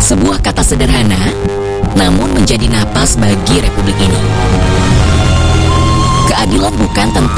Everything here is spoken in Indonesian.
Sebuah kata sederhana, namun menjadi napas bagi republik ini. Keadilan bukan tentang